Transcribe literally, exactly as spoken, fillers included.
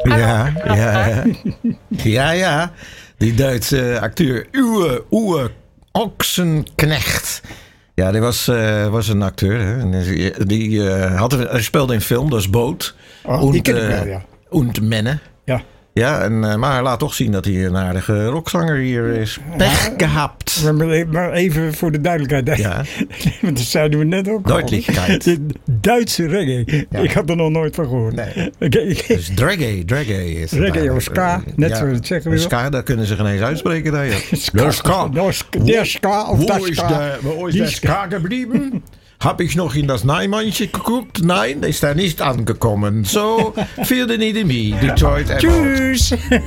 Ja, ja, ja. Ja, ja. Die Duitse acteur Uwe, Uwe Ochsenknecht. Ja, die was, uh, was een acteur. Hè. En die die uh, had, hij speelde in film, dat is Boot. Oh, die und, ken ik wel, ja. Und Menne. Ja. Ja, en, uh, maar hij laat toch zien dat hij een aardige rockzanger hier is. Pech ja, gehabt. Maar, maar even voor de duidelijkheid. Ja. Want dat zeiden we net ook Duidelijkheid. al. Duitse reggae. Ja. Ik had er nog nooit van gehoord. Nee. Okay. Dus draggy, draggy is reggae of ska. Net ja. zoals het zeggen we. Ska, dat kunnen ze geen eens uitspreken. Daar, ja. Ska. De ska. De ska of dat ska. Wo ist der Ska geblieben? Hab ich noch in das Nijmandje geguckt? Nein, ist er nicht angekommen. So, für den Idemie, Detroit. Tschüss.